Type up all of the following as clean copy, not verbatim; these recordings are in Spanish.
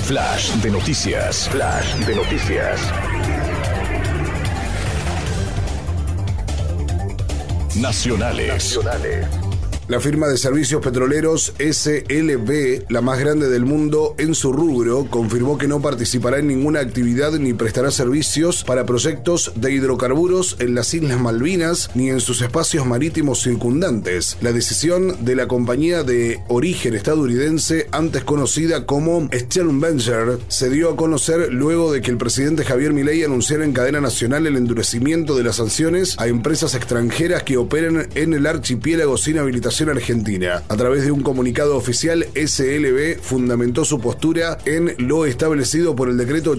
Flash de noticias. Flash de noticias. Nacionales. La firma de servicios petroleros SLB, la más grande del mundo en su rubro, confirmó que no participará en ninguna actividad ni prestará servicios para proyectos de hidrocarburos en las Islas Malvinas ni en sus espacios marítimos circundantes. La decisión de la compañía de origen estadounidense, antes conocida como Stern Venture, se dio a conocer luego de que el presidente Javier Milei anunciara en cadena nacional el endurecimiento de las sanciones a empresas extranjeras que operen en el archipiélago sin habilitación argentina. A través de un comunicado oficial, SLB fundamentó su postura en lo establecido por el decreto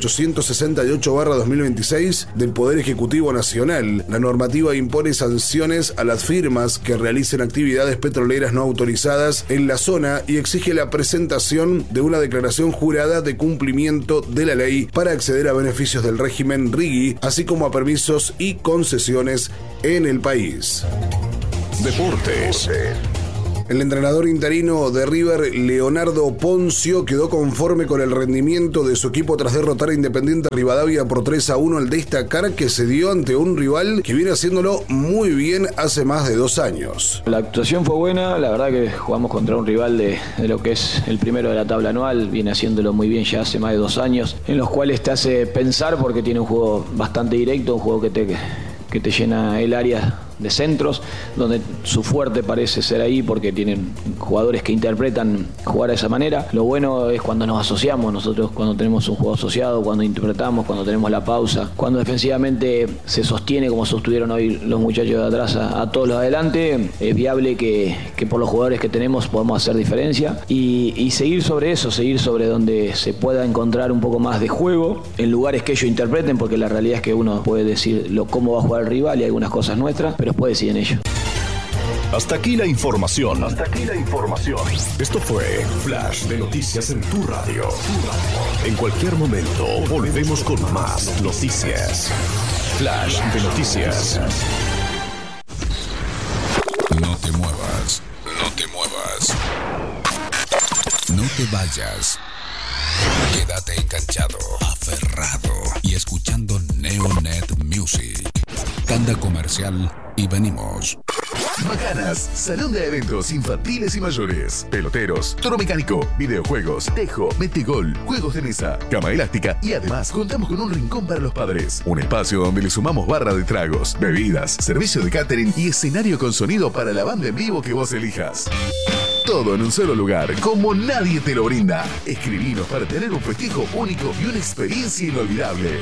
868/2026 del Poder Ejecutivo Nacional. La normativa impone sanciones a las firmas que realicen actividades petroleras no autorizadas en la zona y exige la presentación de una declaración jurada de cumplimiento de la ley para acceder a beneficios del régimen RIGI, así como a permisos y concesiones en el país. Deportes. El entrenador interino de River, Leonardo Ponzio, quedó conforme con el rendimiento de su equipo tras derrotar a Independiente Rivadavia por 3-1 al destacar que se dio ante un rival que viene haciéndolo muy bien hace más de 2 años. La actuación fue buena, la verdad que jugamos contra un rival de lo que es el primero de la tabla anual, viene haciéndolo muy bien ya hace más de 2 años, en los cuales te hace pensar porque tiene un juego bastante directo, un juego que te llena el área de centros, donde su fuerte parece ser ahí porque tienen jugadores que interpretan jugar de esa manera. Lo bueno es cuando nos asociamos, nosotros cuando tenemos un juego asociado, cuando interpretamos, cuando tenemos la pausa, cuando defensivamente se sostiene como sostuvieron hoy los muchachos de atrás a todos los de adelante, es viable que por los jugadores que tenemos podamos hacer diferencia y seguir sobre eso, seguir sobre donde se pueda encontrar un poco más de juego en lugares que ellos interpreten, porque la realidad es que uno puede decir cómo va a jugar el rival y algunas cosas nuestras, pero después deciden ellos. Hasta aquí la información. Esto fue Flash de Noticias en tu radio. En cualquier momento volvemos con más noticias. Flash de Noticias. No te muevas. No te vayas. Quédate enganchado, aferrado y escuchando Neonet Music. Tanda comercial y venimos. Macanas, salón de eventos infantiles y mayores, peloteros, toro mecánico, videojuegos, tejo, metegol, juegos de mesa, cama elástica y además contamos con un rincón para los padres. Un espacio donde le sumamos barra de tragos, bebidas, servicio de catering y escenario con sonido para la banda en vivo que vos elijas. Todo en un solo lugar, como nadie te lo brinda. Escribinos para tener un festejo único y una experiencia inolvidable.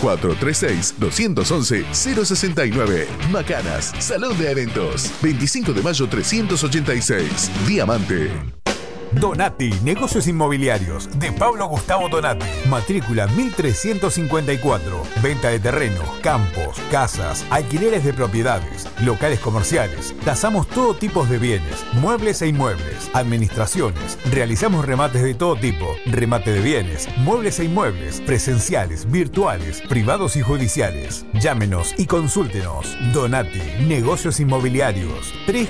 3436-211-069. Macanas, Salón de Eventos. 25 de mayo 386. Diamante. Donati, negocios inmobiliarios, de Pablo Gustavo Donati. Matrícula 1354. Venta de terreno, campos, casas, alquileres de propiedades, locales comerciales. Tasamos todo tipo de bienes, muebles e inmuebles, administraciones. Realizamos remates de todo tipo, remate de bienes, muebles e inmuebles, presenciales, virtuales, privados y judiciales. Llámenos y consúltenos. Donati, negocios inmobiliarios.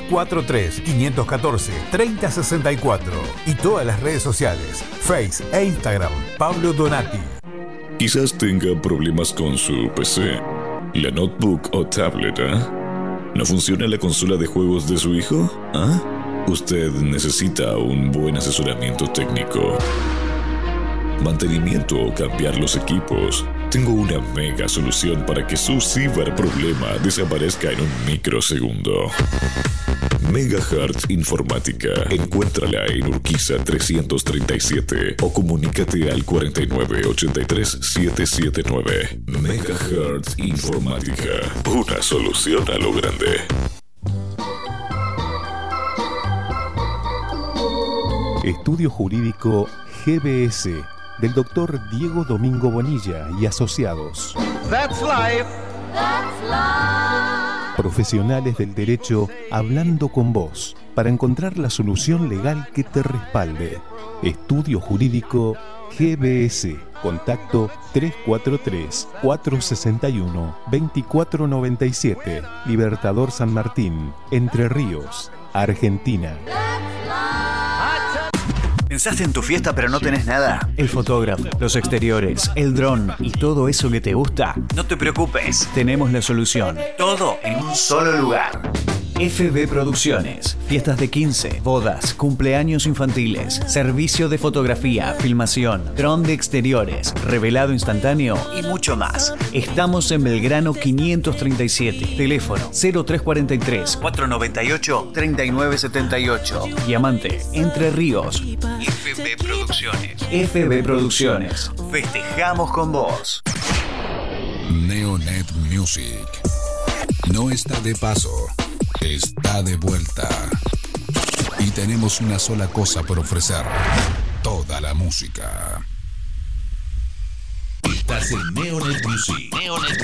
343-514-3064. Y todas las redes sociales, Face e Instagram, Pablo Donati. Quizás tenga problemas con su PC, la notebook o tablet, ¿No funciona la consola de juegos de su hijo? Usted necesita un buen asesoramiento técnico, mantenimiento o cambiar los equipos. Tengo una mega solución para que su ciberproblema desaparezca en un microsegundo. Megahertz Informática. Encuéntrala en Urquiza 337 o comunícate al 4983-779. Megahertz Informática. Una solución a lo grande. Estudio Jurídico GBS del Dr. Diego Domingo Bonilla y asociados. That's life. That's life. Profesionales del derecho hablando con vos para encontrar la solución legal que te respalde. Estudio Jurídico GBS. Contacto 343-461-2497. Libertador San Martín, Entre Ríos, Argentina. En ¿Pensaste en tu fiesta pero no tenés nada? ¿El fotógrafo, los exteriores, el dron y todo eso que te gusta? No te preocupes, tenemos la solución. Todo en un solo lugar. FB Producciones. Fiestas de 15, bodas, cumpleaños infantiles, servicio de fotografía, filmación, dron de exteriores, revelado instantáneo y mucho más. Estamos en Belgrano 537. Teléfono 0343 498 3978. Diamante, Entre Ríos. FB Producciones. FB Producciones. Festejamos con vos. Neonet Music. No está de paso. Está de vuelta. Y tenemos una sola cosa por ofrecer: toda la música. Estás en Neonet Music. Neonet